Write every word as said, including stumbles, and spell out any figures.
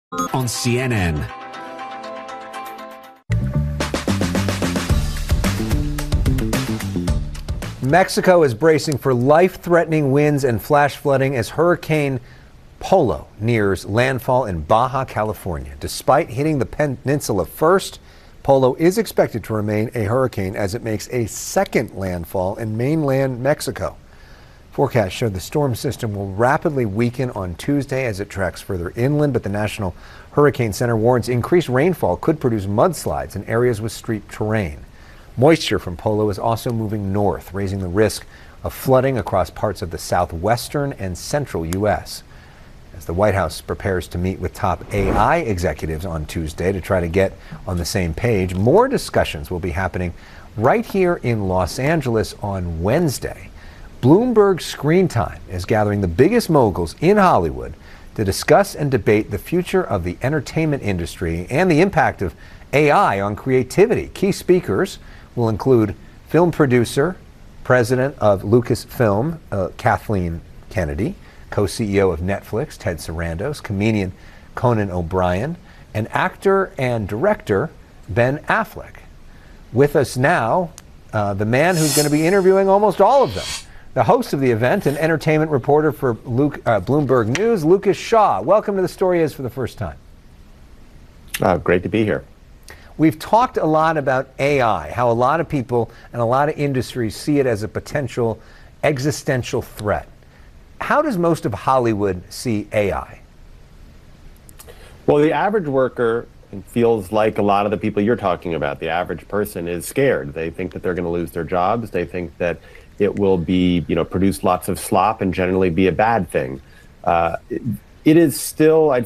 on C N N. Mexico is bracing for life-threatening winds and flash flooding as Hurricane Polo nears landfall in Baja California. Despite hitting the peninsula first, Polo is expected to remain a hurricane as it makes a second landfall in mainland Mexico. Forecasts show the storm system will rapidly weaken on Tuesday as it tracks further inland, but the National Hurricane Center warns increased rainfall could produce mudslides in areas with steep terrain. Moisture from Polo is also moving north, raising the risk of flooding across parts of the southwestern and central U S As the White House prepares to meet with top A I executives on Tuesday to try to get on the same page, more discussions will be happening right here in Los Angeles on Wednesday. Bloomberg Screen Time is gathering the biggest moguls in Hollywood to discuss and debate the future of the entertainment industry and the impact of A I on creativity. Key speakers will include film producer, president of Lucasfilm, uh, Kathleen Kennedy, co-C E O of Netflix, Ted Sarandos, comedian Conan O'Brien, and actor and director Ben Affleck. With us now, uh, the man who's going to be interviewing almost all of them, the host of the event and entertainment reporter for Luke, uh, Bloomberg News, Lucas Shaw. Welcome to The Story Is for the first time. Uh, great to be here. We've talked a lot about A I, how a lot of people and a lot of industries see it as a potential existential threat. How does most of Hollywood see A I? Well, the average worker feels like a lot of the people you're talking about. The average person is scared. They think that they're going to lose their jobs. They think that it will be, you know, produce lots of slop and generally be a bad thing. Uh, it, it is still, I'd